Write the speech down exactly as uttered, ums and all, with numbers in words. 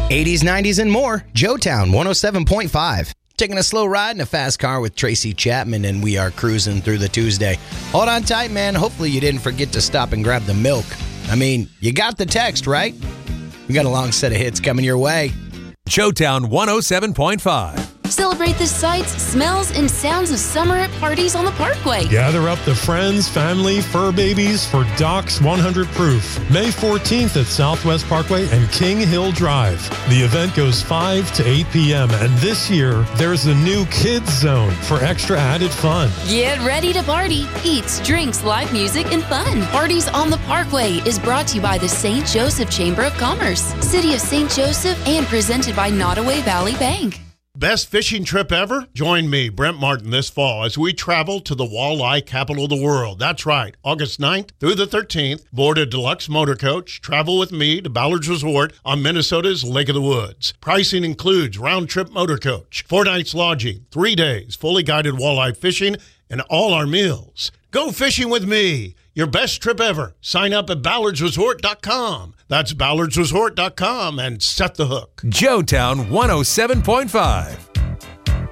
eighties, nineties, and more. Joetown one oh seven point five. Taking a slow ride in a fast car with Tracy Chapman, and we are cruising through the Tuesday. Hold on tight, man. Hopefully you didn't forget to stop and grab the milk. I mean, you got the text, right? We got a long set of hits coming your way. Joetown one oh seven point five. Celebrate the sights, smells, and sounds of summer at parties on the Parkway. Gather up the friends, family, fur babies for Doc's one hundred Proof. May fourteenth at Southwest Parkway and King Hill Drive. The event goes five to eight p.m. and this year, there's a new kids zone for extra added fun. Get ready to party. Eats, drinks, live music, and fun. Parties on the Parkway is brought to you by the Saint Joseph Chamber of Commerce, City of Saint Joseph, and presented by Nottoway Valley Bank. Best fishing trip ever? Join me, Brent Martin, this fall as we travel to the walleye capital of the world. That's right, August ninth through the thirteenth. Board a deluxe motor coach. Travel with me to Ballard's Resort on Minnesota's Lake of the Woods. Pricing includes round-trip motor coach, four nights lodging, three days, fully guided walleye fishing, and all our meals. Go fishing with me. Your best trip ever. Sign up at ballards resort dot com. That's ballards resort dot com and set the hook. Joetown one oh seven point five.